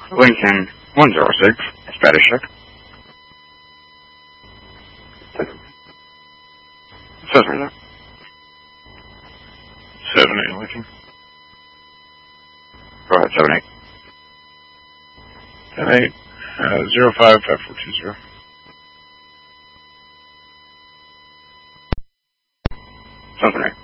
Lincoln 106, status check. 7-8. 7-8, Lincoln. Go ahead, 7-8. 10-8, 055420. 7-8.